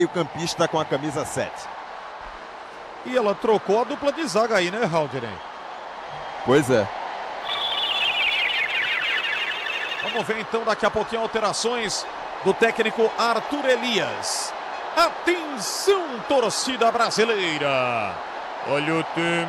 meio-campista com a camisa 7. E ela trocou a dupla de zaga aí, né, Haldren? Pois é. Vamos ver então daqui a pouquinho alterações do técnico Arthur Elias. Atenção, torcida brasileira! Olha o tempo.